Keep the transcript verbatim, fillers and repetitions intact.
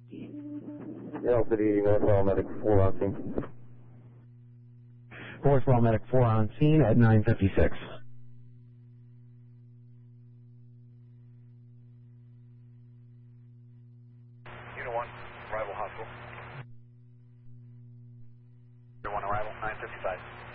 Yellow City, Northwell Medic four on scene. Northwell Medic four on scene at nine fifty-six. Unit one, arrival hospital. Unit one, arrival, nine fifty-five.